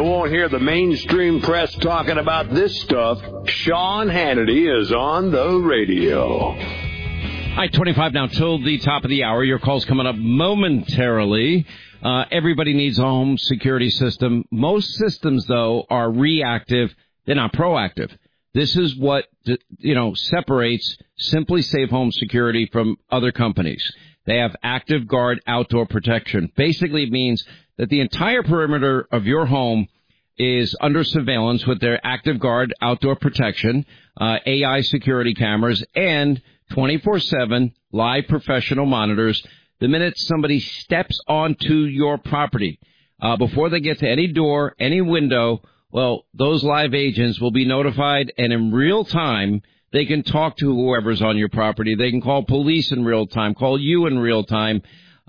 won't hear the mainstream press talking about this stuff, Sean Hannity is on the radio. All right, 25 now till the top of the hour. Your call's coming up momentarily. Everybody needs a home security system. Most systems, though, are reactive. They're not proactive. This is what, separates Simply Safe Home Security from other companies. They have Active Guard outdoor protection. Basically, it means that the entire perimeter of your home is under surveillance with their Active Guard outdoor protection, AI security cameras, and 24/7 live professional monitors. The minute somebody steps onto your property, before they get to any door, any window, well, those live agents will be notified, and in real time, they can talk to whoever's on your property. They can call police in real time, call you in real time,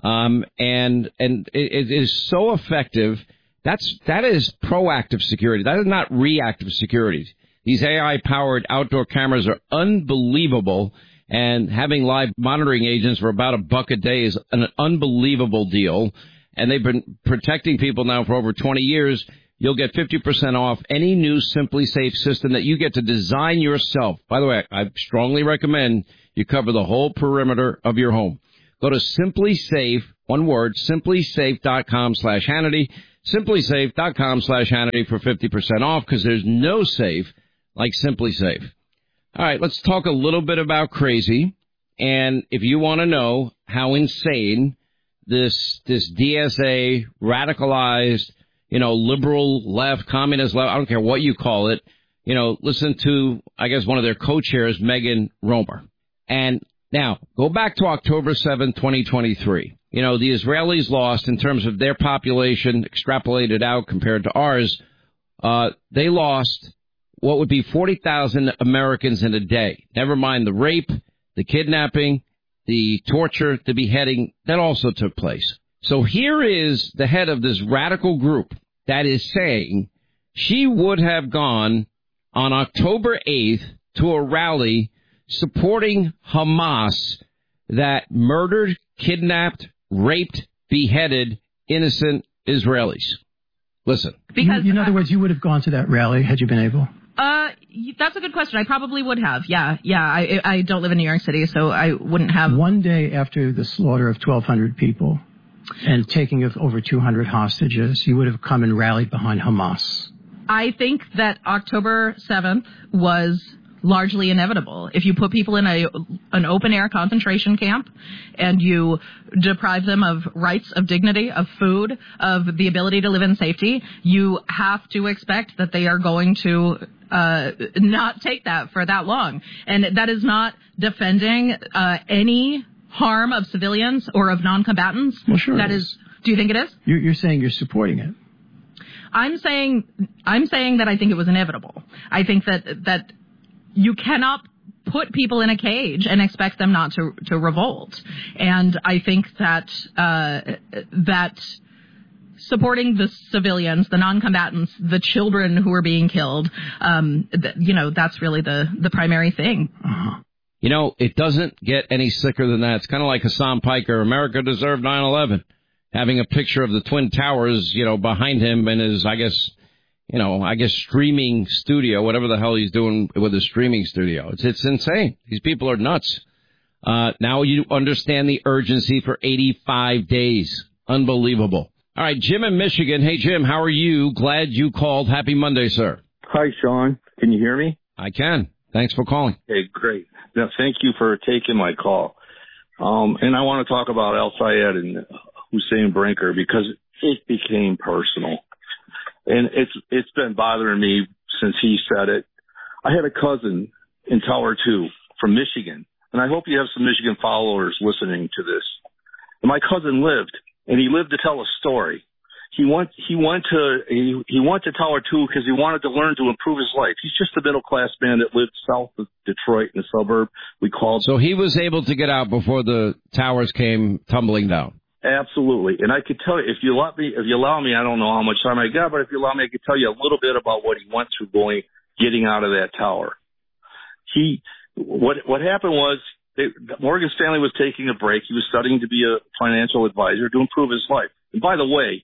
and it is so effective. That is proactive security. That is not reactive security. These AI-powered outdoor cameras are unbelievable. And having live monitoring agents for about $1 a day is an unbelievable deal. And they've been protecting people now for over 20 years. You'll get 50% off any new Simply Safe system that you get to design yourself. By the way, I strongly recommend you cover the whole perimeter of your home. Go to Simply Safe, one word, simplysafe.com/Hannity, simplysafe.com/Hannity for 50% off, because there's no safe like Simply Safe. All right, let's talk a little bit about crazy. And if you want to know how insane this DSA radicalized, liberal left, communist left, I don't care what you call it, listen to, I guess, one of their co-chairs, Megan Romer. And now, go back to October 7, 2023. The Israelis lost, in terms of their population extrapolated out compared to ours, they lost what would be 40,000 Americans in a day. Never mind the rape, the kidnapping, the torture, the beheading, that also took place. So here is the head of this radical group that is saying she would have gone on October 8th to a rally supporting Hamas that murdered, kidnapped, raped, beheaded innocent Israelis. Listen. Because in other words, you would have gone to that rally had you been able? That's a good question. I probably would have. Yeah. I don't live in New York City, so I wouldn't have. One day after the slaughter of 1,200 people and taking of over 200 hostages, you would have come and rallied behind Hamas. I think that October 7th was largely inevitable. If you put people in an open-air concentration camp and you deprive them of rights, of dignity, of food, of the ability to live in safety, you have to expect that they are going to not take that for that long. And that is not defending any harm of civilians or of non-combatants. Well, sure. That is. Do you think it is? You're saying you're supporting it. I'm saying that I think it was inevitable. I think that you cannot put people in a cage and expect them not to revolt. And I think that that supporting the civilians, the non-combatants, the children who are being killed, that's really the primary thing. Uh-huh. It doesn't get any slicker than that. It's kind of like Hassan Piker. America deserved 9/11. Having a picture of the Twin Towers, behind him in his, I guess, streaming studio, whatever the hell he's doing with his streaming studio. It's insane. These people are nuts. Now you understand the urgency for 85 days. Unbelievable. All right, Jim in Michigan. Hey, Jim, how are you? Glad you called. Happy Monday, sir. Hi, Sean. Can you hear me? I can. Thanks for calling. Hey, great. Now, thank you for taking my call. And I want to talk about Al Sayed and Hussein Brinker because it became personal. And it's been bothering me since he said it. I had a cousin in Tower 2 from Michigan, and I hope you have some Michigan followers listening to this. And my cousin lived, and he lived to tell a story. He went to Tower 2 because he wanted to learn to improve his life. He's just a middle-class man that lived south of Detroit in a suburb we called. So he was able to get out before the towers came tumbling down. Absolutely. And I could tell you, if you allow me, I don't know how much time I got, but if you allow me, I could tell you a little bit about what he went through getting out of that tower. What happened was Morgan Stanley was taking a break. He was studying to be a financial advisor to improve his life. And by the way,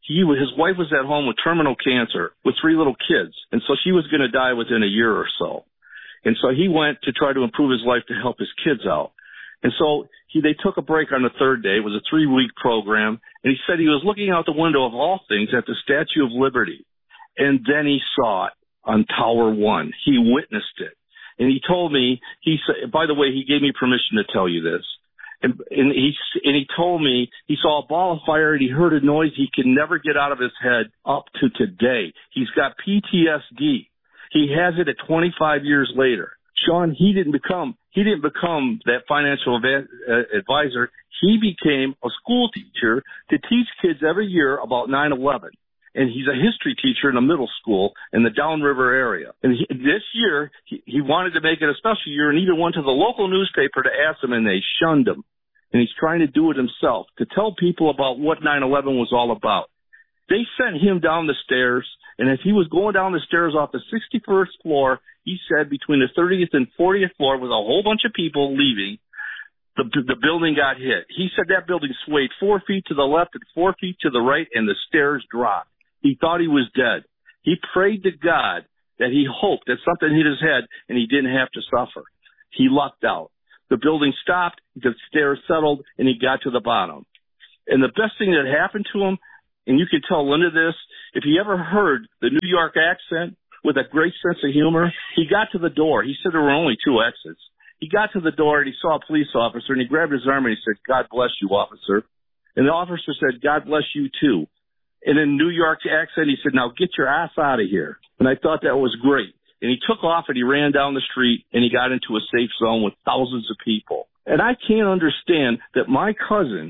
his wife was at home with terminal cancer with 3 little kids. And so she was going to die within a year or so. And so he went to try to improve his life to help his kids out. And so they took a break on the 3rd day. It was a 3-week program. And he said he was looking out the window of all things at the Statue of Liberty. And then he saw it on Tower 1. He witnessed it. And he told me, he said, by the way, he gave me permission to tell you this. And he told me he saw a ball of fire and he heard a noise he could never get out of his head up to today. He's got PTSD. He has it at 25 years later. Sean, he didn't become that financial advisor. He became a school teacher to teach kids every year about 9/11. And he's a history teacher in a middle school in the Downriver area. And this year, he wanted to make it a special year and even went to the local newspaper to ask them, and they shunned him. And he's trying to do it himself, to tell people about what 9/11 was all about. They sent him down the stairs, and as he was going down the stairs off the 61st floor, he said between the 30th and 40th floor with a whole bunch of people leaving, the building got hit. He said that building swayed 4 feet to the left and 4 feet to the right, and the stairs dropped. He thought he was dead. He prayed to God that he hoped that something hit his head and he didn't have to suffer. He lucked out. The building stopped, the stairs settled, and he got to the bottom. And the best thing that happened to him, and you can tell Linda this, if he ever heard the New York accent with a great sense of humor, he got to the door. He said there were only 2 exits. He got to the door and he saw a police officer and he grabbed his arm and he said, "God bless you, officer." And the officer said, "God bless you too." And in New York accent, he said, "Now get your ass out of here." And I thought that was great. And he took off and he ran down the street and he got into a safe zone with thousands of people. And I can't understand that my cousin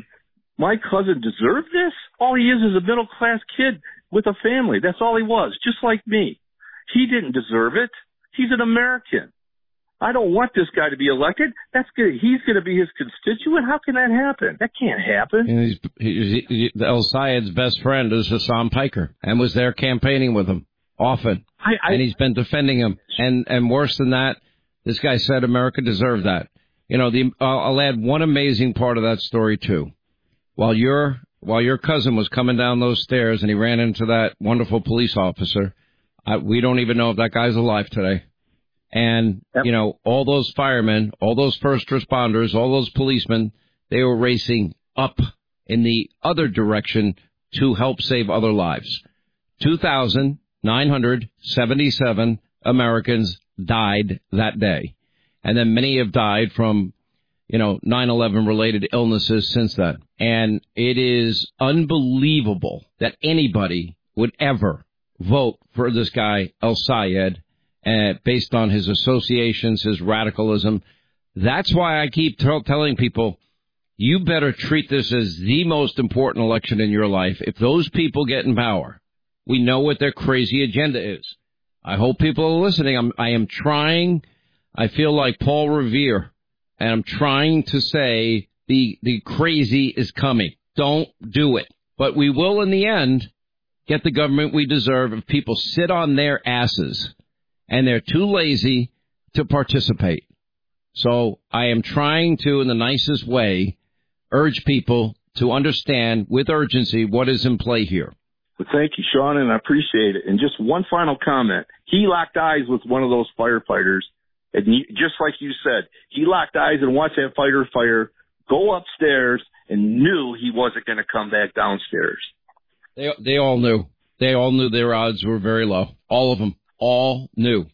deserved this. All he is a middle-class kid with a family. That's all he was, just like me. He didn't deserve it. He's an American. I don't want this guy to be elected. That's good. He's going to be his constituent. How can that happen? That can't happen. And El Sayed's best friend is Hassan Piker and was there campaigning with him often. And he's been defending him. And worse than that, this guy said America deserved that. You know, I'll add one amazing part of that story, too. While your cousin was coming down those stairs and he ran into that wonderful police officer, we don't even know if that guy's alive today. And, you know, all those firemen, all those first responders, all those policemen, they were racing up in the other direction to help save other lives. 2,977 Americans died that day. And then many have died from, 9/11 related illnesses since then. And it is unbelievable that anybody would ever vote for this guy, El Sayed, based on his associations, his radicalism. That's why I keep telling people, you better treat this as the most important election in your life. If those people get in power, we know what their crazy agenda is. I hope people are listening. I am trying. I feel like Paul Revere, and I'm trying to say the crazy is coming. Don't do it. But we will, in the end, get the government we deserve if people sit on their asses and they're too lazy to participate. So I am trying to, in the nicest way, urge people to understand with urgency what is in play here. Well, thank you, Sean, and I appreciate it. And just one final comment. He locked eyes with one of those firefighters, and just like you said, he locked eyes and watched that fighter fire, go upstairs, and knew he wasn't going to come back downstairs. They all knew. They all knew their odds were very low. All of them. All knew.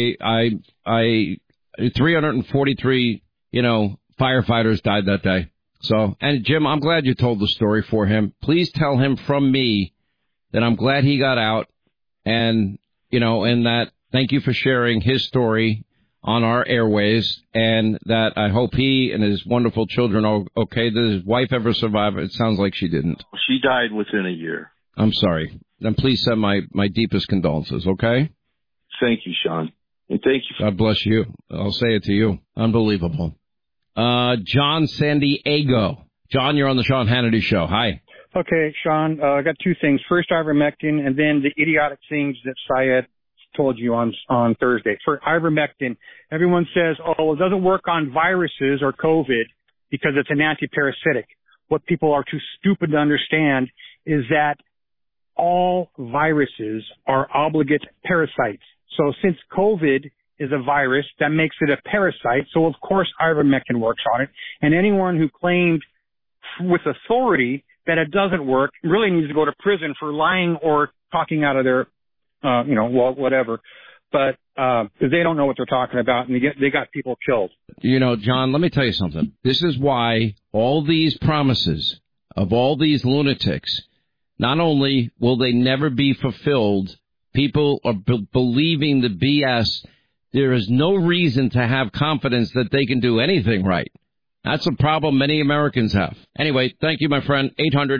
343, firefighters died that day. So, and Jim, I'm glad you told the story for him. Please tell him from me that I'm glad he got out, and, and that thank you for sharing his story on our airways, and that I hope he and his wonderful children are okay. Did his wife ever survive? It sounds like she didn't. She died within a year. I'm sorry. Then please send my deepest condolences, okay? Thank you, Sean. And thank you. God bless you. I'll say it to you. Unbelievable. John San Diego. John, you're on the Sean Hannity Show. Hi. Okay, Sean, I got 2 things. First, ivermectin, and then the idiotic things that Syed told you on Thursday. For ivermectin, everyone says, it doesn't work on viruses or COVID because it's an antiparasitic. What people are too stupid to understand is that all viruses are obligate parasites. So since COVID is a virus, that makes it a parasite. So of course ivermectin works on it. And anyone who claimed with authority that it doesn't work really needs to go to prison for lying or talking out of their, whatever. But they don't know what they're talking about, and they got people killed. John, let me tell you something. This is why all these promises of all these lunatics, not only will they never be fulfilled, people are believing the BS. There is no reason to have confidence that they can do anything right. That's a problem many Americans have. Anyway, thank you, my friend.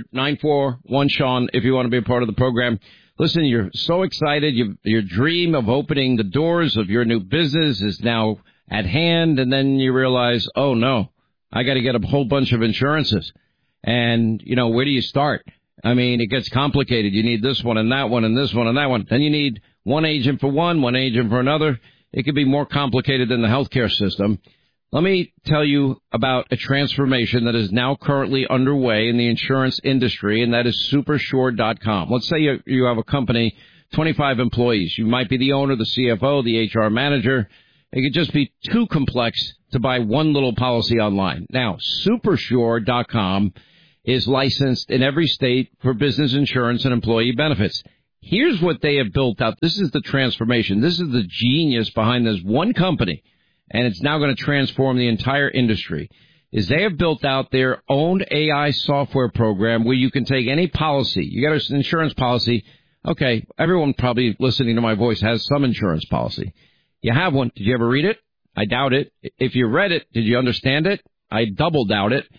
800-941-SEAN if you want to be a part of the program. Listen, you're so excited. Your dream of opening the doors of your new business is now at hand, and then you realize, oh, no, I got to get a whole bunch of insurances. And, where do you start? I mean, it gets complicated. You need this one and that one and this one and that one. Then you need one agent for one agent for another. It could be more complicated than the healthcare system. Let me tell you about a transformation that is now currently underway in the insurance industry, and that is Supersure.com. Let's say you have a company, 25 employees. You might be the owner, the CFO, the HR manager. It could just be too complex to buy one little policy online. Now, Supersure.com is licensed in every state for business insurance and employee benefits. Here's what they have built out. This is the transformation. This is the genius behind this one company, and it's now going to transform the entire industry, is they have built out their own AI software program where you can take any policy. You got an insurance policy. Okay, everyone probably listening to my voice has some insurance policy. You have one. Did you ever read it? I doubt it. If you read it, did you understand it? I double doubt it.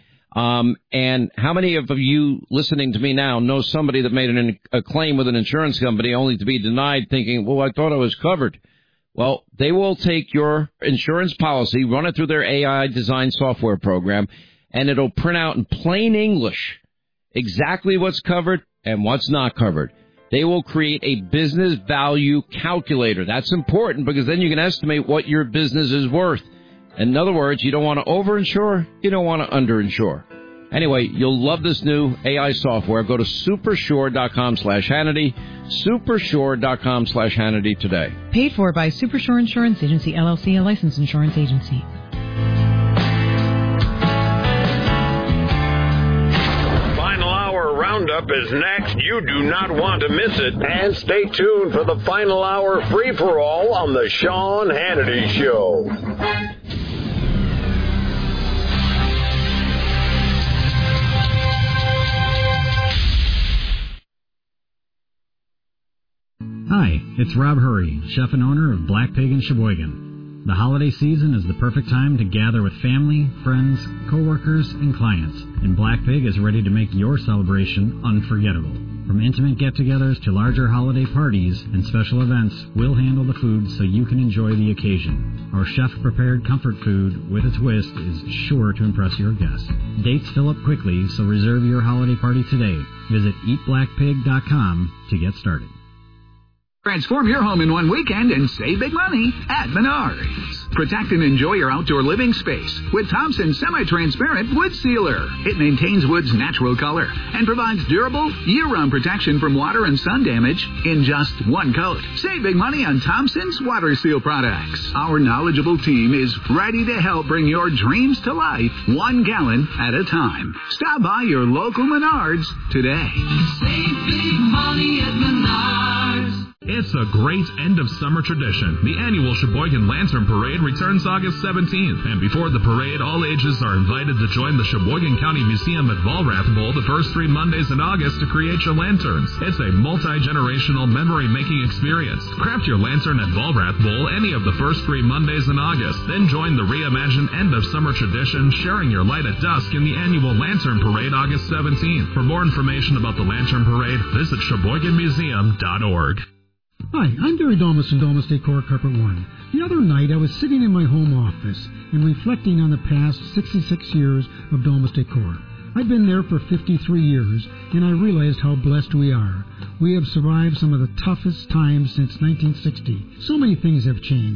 And how many of you listening to me now know somebody that made a claim with an insurance company only to be denied, thinking, well, I thought I was covered? Well, they will take your insurance policy, run it through their AI design software program, and it'll print out in plain English exactly what's covered and what's not covered. They will create a business value calculator. That's important because then you can estimate what your business is worth. In other words, you don't want to overinsure, you don't want to underinsure. Anyway, you'll love this new AI software. Go to Supersure.com/Hannity, Supersure.com/Hannity today. Paid for by Supersure Insurance Agency, LLC, a licensed insurance agency. Final Hour Roundup is next. You do not want to miss it. And stay tuned for the Final Hour free-for-all on the Sean Hannity Show. Hi, it's Rob Hurry, chef and owner of Black Pig in Sheboygan. The holiday season is the perfect time to gather with family, friends, coworkers, and clients, and Black Pig is ready to make your celebration unforgettable. From intimate get-togethers to larger holiday parties and special events, we'll handle the food so you can enjoy the occasion. Our chef-prepared comfort food with a twist is sure to impress your guests. Dates fill up quickly, so reserve your holiday party today. Visit eatblackpig.com to get started. Transform your home in one weekend and save big money at Menards. Protect and enjoy your outdoor living space with Thompson Semi-Transparent Wood Sealer. It maintains wood's natural color and provides durable, year-round protection from water and sun damage in just one coat. Save big money on Thompson's Water Seal products. Our knowledgeable team is ready to help bring your dreams to life 1 gallon at a time. Stop by your local Menards today. Save big money at Menards. It's a great end-of-summer tradition. The annual Sheboygan Lantern Parade returns August 17th. And before the parade, all ages are invited to join the Sheboygan County Museum at Vollrath Bowl the first 3 Mondays in August to create your lanterns. It's a multi-generational memory-making experience. Craft your lantern at Vollrath Bowl any of the first 3 Mondays in August. Then join the reimagined end-of-summer tradition, sharing your light at dusk in the annual Lantern Parade August 17th. For more information about the Lantern Parade, visit SheboyganMuseum.org. Hi, I'm Gary Domus from Domus Decor Carpet One. The other night I was sitting in my home office and reflecting on the past 66 years of Domus Decor. I've been there for 53 years, and I realized how blessed we are. We have survived some of the toughest times since 1960. So many things have changed.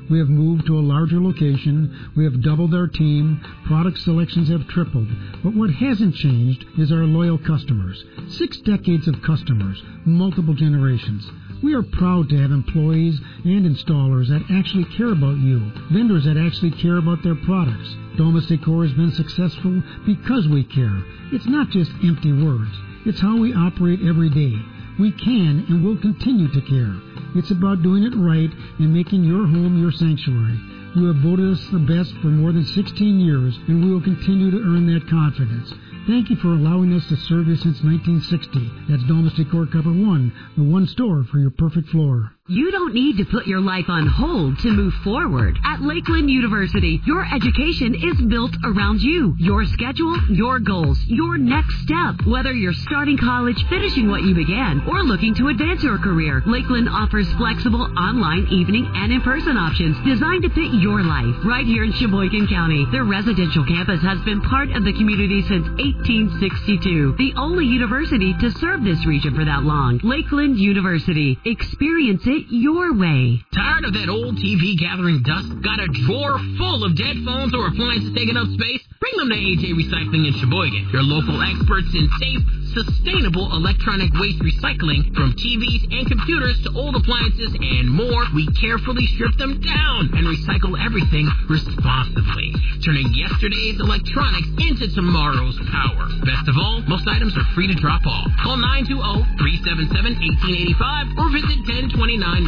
We have moved to a larger location. We have doubled our team. Product selections have tripled. But what hasn't changed is our loyal customers. 6 decades of customers, multiple generations. We are proud to have employees and installers that actually care about you, vendors that actually care about their products. Domus Decor has been successful because we care. It's not just empty words. It's how we operate every day. We can and will continue to care. It's about doing it right and making your home your sanctuary. You have voted us the best for more than 16 years, and we will continue to earn that confidence. Thank you for allowing us to serve you since 1960. That's Domus Decor Cover 1, the one store for your perfect floor. You don't need to put your life on hold to move forward. At Lakeland University, your education is built around you, your schedule, your goals, your next step. Whether you're starting college, finishing what you began, or looking to advance your career, Lakeland offers flexible online, evening, and in-person options designed to fit your life. Right here in Sheboygan County, their residential campus has been part of the community since 1862. The only university to serve this region for that long. Lakeland University. Experience it your way. Tired of that old TV gathering dust? Got a drawer full of dead phones or appliances taking up space? Bring them to AJ Recycling in Sheboygan. Your local experts in safe, sustainable electronic waste recycling. From TVs and computers to old appliances and more, we carefully strip them down and recycle everything responsibly, turning yesterday's electronics into tomorrow's power. Best of all, most items are free to drop off. Call 920-377-1885 or visit 1029